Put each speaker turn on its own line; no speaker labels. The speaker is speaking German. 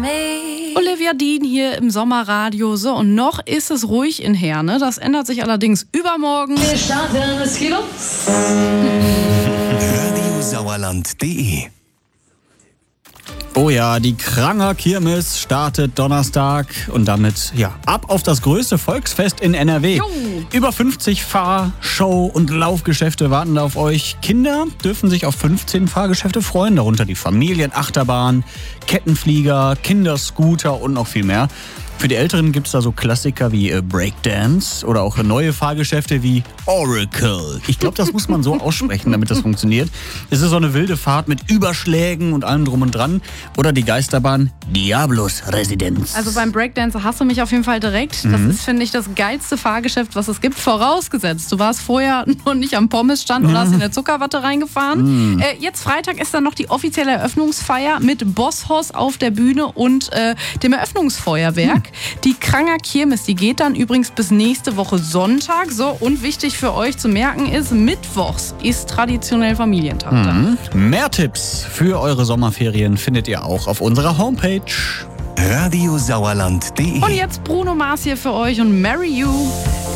Olivia Dean hier im Sommerradio. So, und noch ist es ruhig in Herne. Das ändert sich allerdings übermorgen.
Wir starten es geht los.
Radiosauerland.de.
Oh ja, die Kranger Kirmes startet Donnerstag und damit ab auf das größte Volksfest in NRW.
Jo.
Über 50 Fahr-, Show- und Laufgeschäfte warten auf euch. Kinder dürfen sich auf 15 Fahrgeschäfte freuen, darunter die Familienachterbahn, Kettenflieger, Kinderscooter und noch viel mehr. Für die Älteren gibt es da so Klassiker wie Breakdance oder auch neue Fahrgeschäfte wie Oracle. Ich glaube, das muss man so aussprechen, damit das funktioniert. Es ist so eine wilde Fahrt mit Überschlägen und allem drum und dran. Oder die Geisterbahn Diablos Residenz.
Also beim Breakdancer hast du mich auf jeden Fall direkt. Das ist, finde ich, das geilste Fahrgeschäft, was es gibt. Vorausgesetzt, du warst vorher noch nicht am Pommesstand oder hast in der Zuckerwatte reingefahren. Jetzt Freitag ist dann noch die offizielle Eröffnungsfeier mit Bosshaus auf der Bühne und dem Eröffnungsfeuerwerk. Die Kranger Kirmes, die geht dann übrigens bis nächste Woche Sonntag. So, und wichtig für euch zu merken ist, mittwochs ist traditionell Familientag.
Mehr Tipps für eure Sommerferien findet ihr auch auf unserer Homepage.
Radiosauerland.de.
Und jetzt Bruno Mars hier für euch und Marry You.